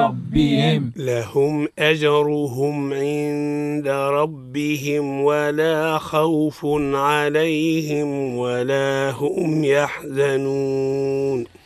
ربهم لهم أجرهم عند ربهم ولا خوف عليهم ولا هم يحزنون